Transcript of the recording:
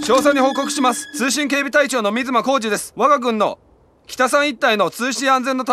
詳細に報告します。通信警備隊長の水間浩二です。我が軍の北三一帯の通信安全の